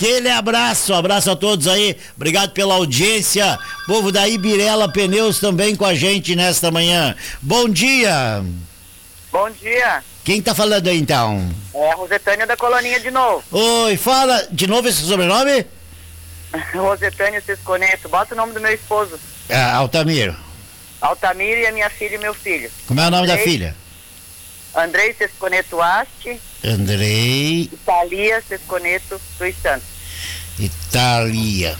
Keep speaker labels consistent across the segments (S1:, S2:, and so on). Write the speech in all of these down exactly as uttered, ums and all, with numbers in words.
S1: Aquele abraço, abraço a todos aí, obrigado pela audiência, povo da Ibirela Pneus também com a gente nesta manhã. Bom dia.
S2: Bom dia.
S1: Quem tá falando aí então?
S2: É a Rosetânia da Coloninha de novo.
S1: Oi, fala de novo esse sobrenome?
S2: Rosetânia Sesconeto, bota o nome do meu esposo.
S1: Ah, Altamiro.
S2: Altamiro e a minha filha e meu filho.
S1: Como é o nome
S2: Andrei,
S1: da filha?
S2: Andrei Sesconeto Asti.
S1: Andrei.
S2: Thalia Sesconeto dos Santos.
S1: Itália.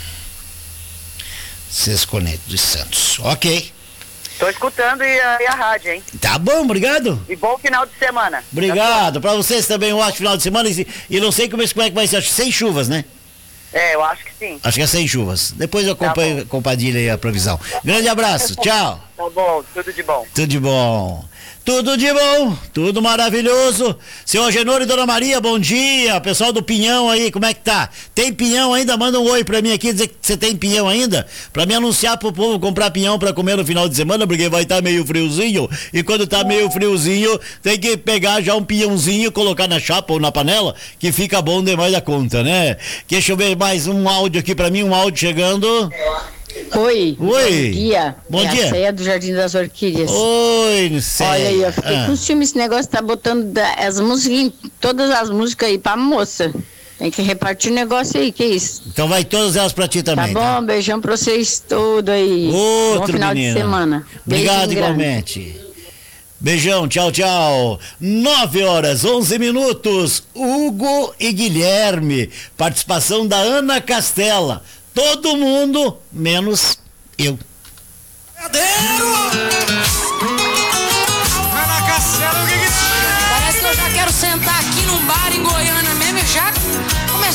S1: Sesconeto dos Santos. Ok.
S2: Tô escutando e a, e a rádio, hein?
S1: Tá bom, obrigado.
S2: E bom final de semana.
S1: Obrigado. Pra vocês também um ótimo final de semana. E, e não sei como é, como é que vai ser. Acho que sem chuvas, né?
S2: É, eu acho que sim.
S1: Acho que é sem chuvas. Depois eu acompanho,
S2: Tá
S1: compartilho aí a previsão. Grande abraço. Tchau.
S2: Tá bom, tudo de bom.
S1: Tudo de bom. Tudo de bom, tudo maravilhoso. Seu Agenor e Dona Maria, bom dia. Pessoal do Pinhão aí, como é que tá? Tem pinhão ainda? Manda um oi pra mim aqui, dizer que você tem pinhão ainda, pra me anunciar pro povo comprar pinhão pra comer no final de semana, porque vai estar tá meio friozinho, e quando tá meio friozinho, tem que pegar já um pinhãozinho, colocar na chapa ou na panela, que fica bom demais da conta, né? Deixa eu ver mais um áudio aqui pra mim, um áudio chegando.
S3: Oi.
S1: Oi.
S3: Bom dia.
S1: Bom
S3: é
S1: dia.
S3: A Ceia do Jardim das Orquídeas.
S1: Oi, Ceia.
S3: Olha aí, eu fiquei
S1: ah.
S3: com ciúme, esse negócio tá botando da, as músicas, todas as músicas aí pra moça. Tem que repartir o negócio aí, que isso?
S1: Então vai todas elas pra ti também.
S3: Tá bom,
S1: tá?
S3: beijão pra vocês todos aí.
S1: Outro
S3: bom final
S1: menino.
S3: de semana.
S1: Obrigado
S3: Beijinho
S1: igualmente.
S3: grande.
S1: Beijão, tchau, tchau. Nove horas, onze minutos. Hugo e Guilherme. Participação da Ana Castela. Todo mundo, menos eu.
S4: Verdadeiro!